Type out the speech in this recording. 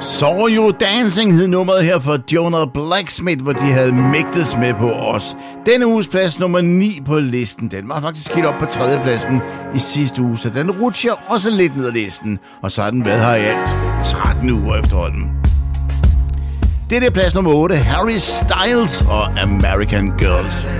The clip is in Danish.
Saw You Dancing hed nummeret her for Jonah Blacksmith, hvor de havde mægtes med på os. Denne uges plads nummer 9 på listen, den var faktisk helt op på 3. pladsen i sidste uge, så den rutscher også lidt ned ad listen, og så har den været her i alt 13 uger efterhånden. Det er plads nummer 8, Harry Styles og American Girls.